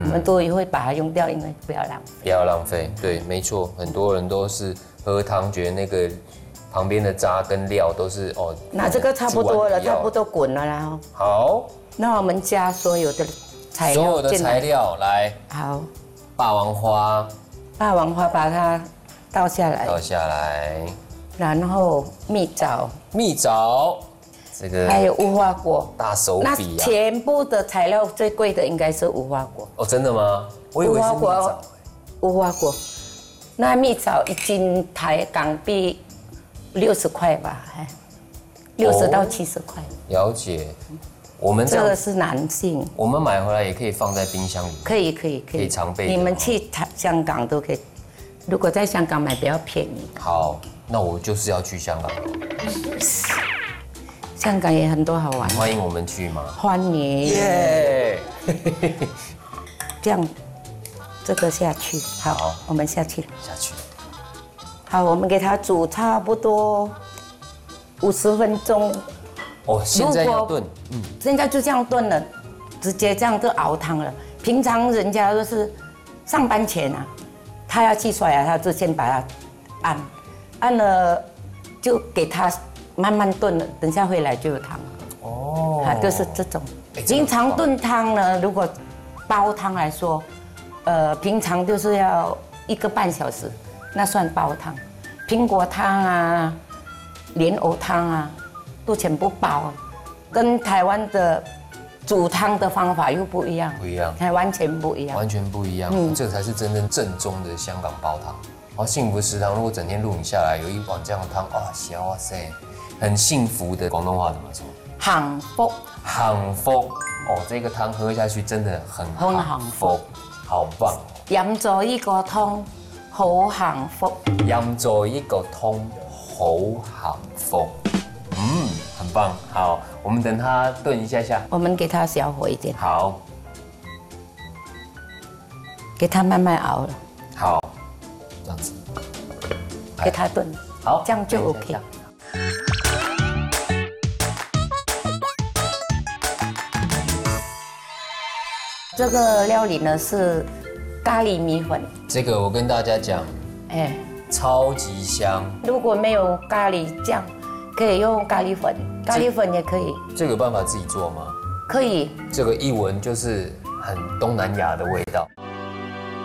我们都会把它用掉，因为不要浪费。 不要浪费，对，没错，很多人都是喝汤，觉得那个旁边的渣跟料都是哦。 那这个差不多了，差不多滚了啦。 好， 那我们加所有的材料， 所有的材料来。 好， 霸王花， 霸王花把它倒下来， 倒下来， 然后蜜枣， 蜜枣，这个还有无花果， 大手那笔啊！ 全部的材料最贵的应该是无花果。 哦，真的吗？我以为是蜜枣。 无花果，那蜜枣1斤台港币60块吧，60到70块。 了解。我们这个是男性， 我们买回来也可以放在冰箱里。 可以可以常备。 你们去香港都可以，如果在香港买比较便宜。 好，那我就是要去香港。 香港也很多好玩， 欢迎我们去吗？ 欢迎。 耶！ 这样，这个下去，好，我们下去。 下去。 好，我们给它煮差不多50分钟。 哦，现在要炖， 现在就这样炖了，直接这样就熬汤了。平常人家都是上班前啊，他要去刷牙，他就先把它按了，就给他慢慢炖了，等下回来就有汤了。哦，就是这种。平常炖汤呢，如果煲汤来说，平常就是要1个半小时，那算煲汤。苹果汤啊，莲藕汤啊。都全部煲，跟台湾的煮汤的方法又不一样，完全不一样， 完全不一样。这才是真正正宗的香港煲汤。哦，幸福食堂如果整天录影下来，有一碗这样的汤，哇塞，很幸福的。广东话怎么说？ 幸福， 幸福。哦，这个汤喝下去真的很幸福，好棒。 飲咗呢個湯，好幸福。 飲咗呢個湯，好幸福。很棒。好，我们等它炖一下下。 我们给它小火一点。 好， 给它慢慢熬了。 好，这样子， 给它炖。 好， 这样就 OK。这个料理呢是咖喱米粉。 这个我跟大家讲，超级香。 如果没有咖喱酱，可以用咖喱粉，咖喱粉也可以。 这个有办法自己做吗？ 可以。 这个一闻就是很东南亚的味道。